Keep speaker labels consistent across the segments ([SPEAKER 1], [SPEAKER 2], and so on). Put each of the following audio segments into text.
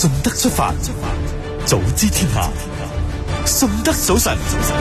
[SPEAKER 1] 順德出發，早知天下，順德早晨。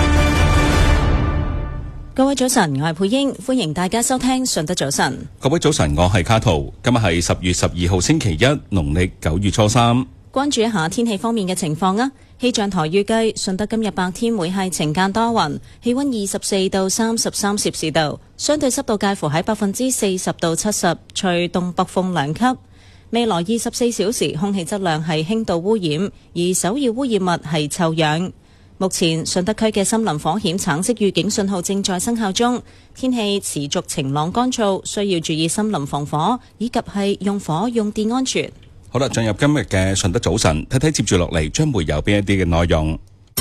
[SPEAKER 2] 各位早晨，我係佩英，歡迎大家收聽順德早晨。
[SPEAKER 3] 各位早晨，我係卡圖。今日係10月12號星期一，農曆9月初3。
[SPEAKER 2] 關注一下天氣方面嘅情況啊。氣象台預計順德今日白天會係晴間多雲，氣溫24到33攝氏度，相對濕度介乎喺40%到70%，吹東北風2級。未來24小時空氣質量係輕度污染，而首要污染物係臭氧。目前順德區嘅森林火險橙色預警信號正在生效中，天氣持續晴朗乾燥，需要注意森林防火以及係用火用電安全。
[SPEAKER 3] 好啦，進入今日嘅順德早晨，睇睇接住落嚟將會有邊一啲嘅內容。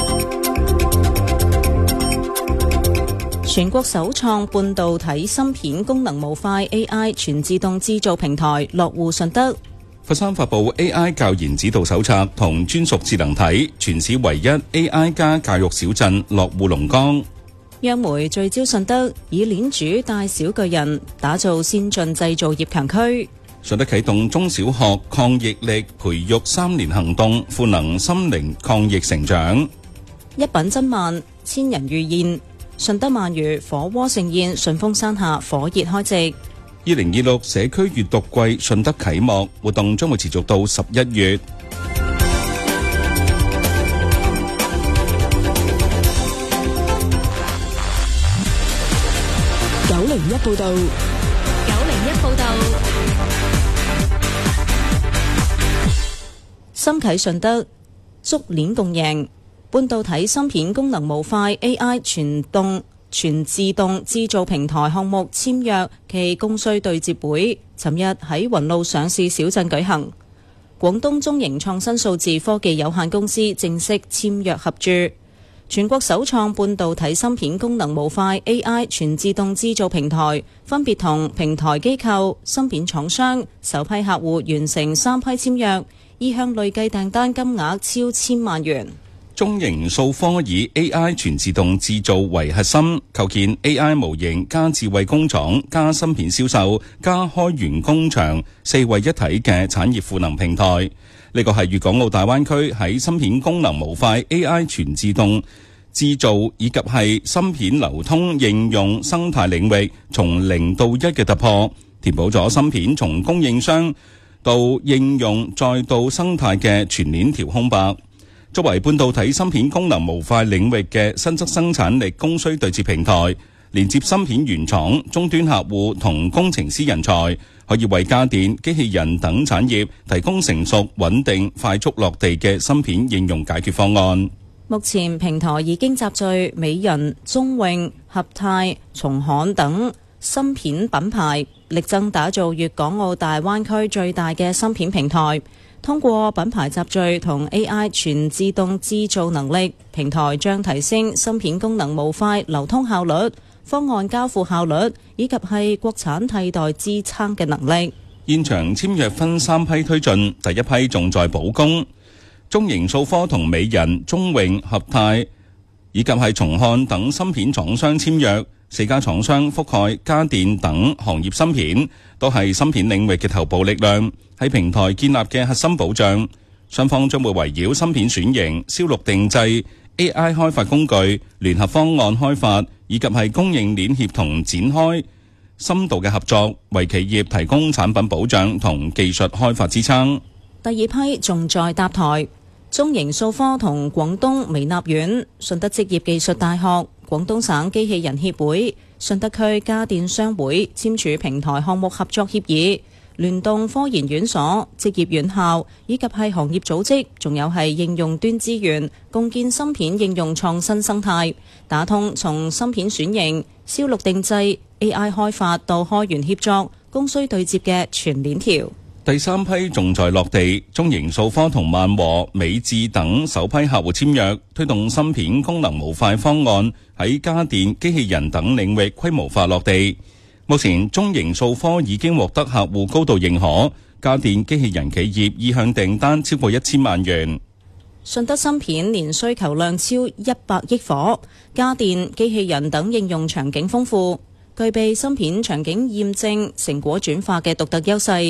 [SPEAKER 2] 全國首創半導體芯片功能模塊 AI 全自動製造平台落戶順德。
[SPEAKER 3] 佛山發布 AI 教研指導手冊同專屬智能體，全市唯一 AI 加教育小鎮落戶龍崗。
[SPEAKER 2] 央媒聚焦順德，以鏈主帶小巨人，打造先進製造業強區。
[SPEAKER 3] 順德啟動中小學抗疫力培育3年行動，賦能心靈抗疫成長。
[SPEAKER 2] 一品珍饅，千人御宴，順德鰻魚火鍋盛宴，順峰山下火熱開席。
[SPEAKER 3] 2026社區閱讀季順德啟幕，活動將會持續到11月。
[SPEAKER 4] 901報道。
[SPEAKER 2] 深啟順德，足鏈共贏，半導體芯片功能模塊 AI 全自動製造平台項目簽約暨供需對接會，尋日喺雲路上市小鎮舉行。廣東中盈創新數字科技有限公司正式簽約合注，全國首創半導體芯片功能模塊 AI 全自動製造平台，分別同平台機構、芯片廠商、首批客戶完成3批簽約，意向累計訂單金額超1000萬元。
[SPEAKER 3] 中盈數科以 AI 全自動製造為核心，構建 AI 模型加智慧工廠加芯片銷售加開源工場4位一體嘅產業賦能平台。呢個係粵港澳大灣區喺芯片功能模塊 AI 全自動製造以及係芯片流通應用生態領域從0到1嘅突破，填補咗芯片從供應商到應用再到生態嘅全鏈條空白。作為半導體芯片功能模塊領域嘅新質生產力供需對接平台，連接芯片原廠、終端客戶同工程師人才，可以為家電、機器人等產業提供成熟、穩定、快速落地嘅芯片應用解決方案。
[SPEAKER 2] 目前平台已經集聚美人、中永、合泰、松焊等芯片品牌，力爭打造粵港澳大灣區最大嘅芯片平台。通過品牌集聚同 AI 全自動製造能力，平台將提升芯片功能模塊流通效率、方案交付效率以及係國產替代支撐嘅能力。
[SPEAKER 3] 現場簽約分3批推進，第一批仲在補工。中盈數科同美人、中永、合泰以及係松焊等芯片廠商簽約，4家廠商覆蓋家電等行業芯片，都係芯片領域嘅頭部力量，喺平台建立嘅核心保障。雙方將會圍繞芯片選型、銷路定製、AI 開發工具、聯合方案開發以及係供應鏈協同展開深度嘅合作，為企業提供產品保障同技術開發支撐。
[SPEAKER 2] 第二批仲在搭台，中盈數科同廣東微納院、順德職業技術大學、廣東省機器人協會、順德區家電商會簽署平台項目合作協議，聯動科研院所、職業院校以及係行業組織，仲有係應用端資源，共建芯片應用創新生態，打通從芯片選型、銷路定製、AI 開發到開源協作、供需對接嘅全鏈條。
[SPEAKER 3] 第3批仲在落地，中盈數科同萬和、美智等首批客戶簽約，推動芯片功能模塊方案喺家電、機器人等領域規模化落地。目前中盈數科已經獲得客戶高度認可，家電機器人企業意向訂單超過1000萬元。
[SPEAKER 2] 順德芯片年需求量超100億顆，家電、機器人等應用場景豐富，具備芯片場景驗證成果轉化嘅獨特優勢。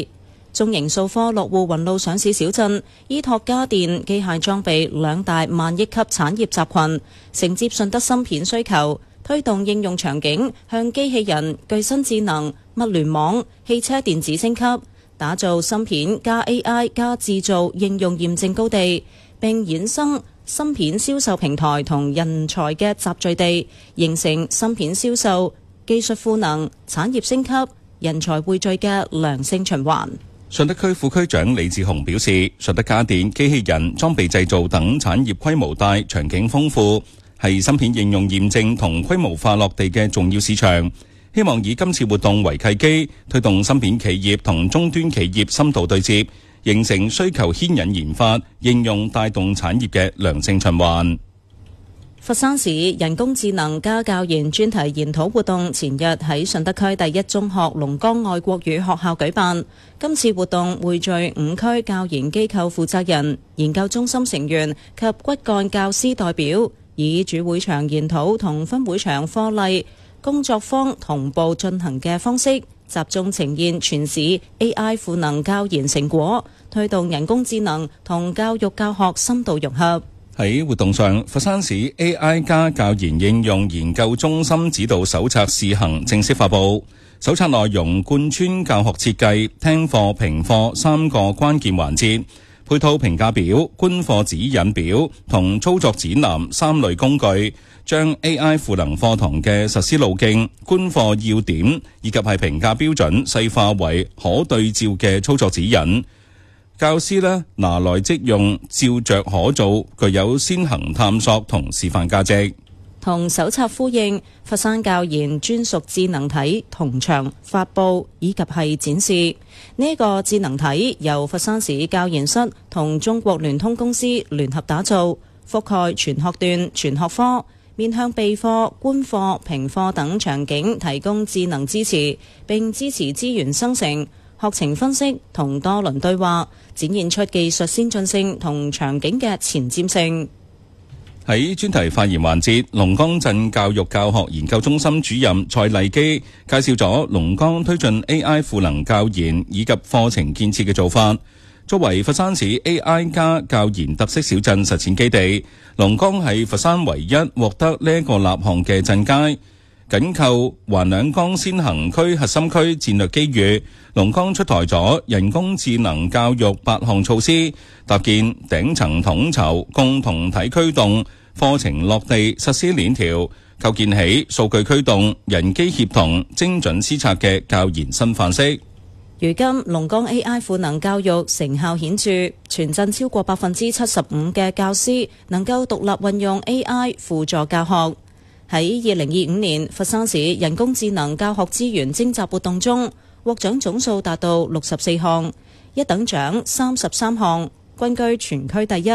[SPEAKER 2] 中型數科落戶雲路上市小鎮，依託家電、機械裝備兩大萬億級產業集群，承接順德芯片需求，推動應用場景向機器人、具身智能、物聯網、汽車電子升級，打造芯片加 AI 加製造應用驗證高地，並衍生芯片銷售平台同人才嘅集聚地，形成芯片銷售、技術賦能、產業升級、人才匯聚嘅良性循環。
[SPEAKER 3] 順德區副區長李志雄表示，順德家電、機器人、裝備製造等產業規模大、場景豐富，係芯片應用驗證同規模化落地嘅重要市場。希望以今次活動為契機，推動芯片企業同終端企業深度對接，形成需求牽引研發、應用帶動產業嘅良性循環。
[SPEAKER 2] 佛山市人工智能家教研專題研討活動前日喺順德區第一中學龍崗愛國語學校舉辦。今次活動匯聚5區教研機構負責人、研究中心成員及骨幹教師代表，以主會場研討同分會場課例工作坊同步進行嘅方式，集中呈現全市 AI 賦能教研成果，推動人工智能同教育教學深度融合。
[SPEAKER 3] 喺活動上，佛山市 AI 加教研應用研究中心指導手冊試行正式發布。手冊內容貫穿教學設計、聽課、評課3個關鍵環節，配套評價表、觀課指引表同操作指南3類工具，將 AI 賦能課堂嘅實施路徑、觀課要點以及係評價標準細化為可對照嘅操作指引。教師拿來即用，照着可做，具有先行探索同示範價值。
[SPEAKER 2] 同手冊呼應，佛山教研專屬智能體同場發佈以及係展示。呢個智能體由佛山市教研室同中國聯通公司聯合打造，覆蓋全學段、全學科，面向備課、觀課、評課等場景提供智能支持，並支持資源生成、學程分析同多輪對話，展現出技術先進性同場景嘅前瞻性。
[SPEAKER 3] 喺專題發言環節，龍崗鎮教育教學研究中心主任蔡麗基介紹咗龍崗推進 AI 賦能教研以及課程建設嘅做法。作為佛山市 AI 加教研特色小鎮實踐基地，龍崗係佛山唯一獲得呢一個立項嘅鎮街。緊扣環兩江先行區核心區戰略機遇，龍崗出台咗人工智能教育8項措施，搭建頂層統籌、共同體驅動、課程落地實施鏈條，構建起數據驅動、人機協同、精準施策嘅教研新範式。
[SPEAKER 2] 如今龍崗 AI 賦能教育成效顯著，全鎮超過75%嘅教師能夠獨立運用 AI 輔助教學。喺2025年佛山市人工智能教學資源徵集活動中，獲獎總數達到64項，一等獎33項，均居全區第一。